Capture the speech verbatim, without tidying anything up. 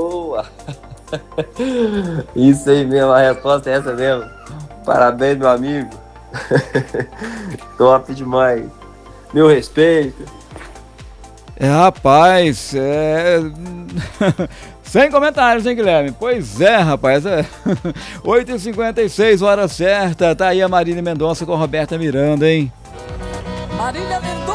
Boa! Isso aí mesmo, a resposta é essa mesmo. Parabéns, meu amigo. Top demais. Meu respeito. É, rapaz, é... sem comentários, hein, Guilherme? Pois é, rapaz, é. oito e cinquenta e seis, hora certa. Tá aí a Marília Mendonça com a Roberta Miranda, hein? Marília Mendonça.